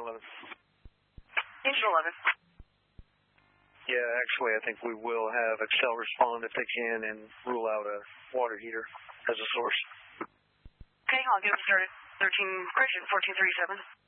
11. Engine 11. Yeah, actually, I think we will have Excel respond if they can and rule out a water heater as a source. Okay, I'll get them started. 13, correction, 1437.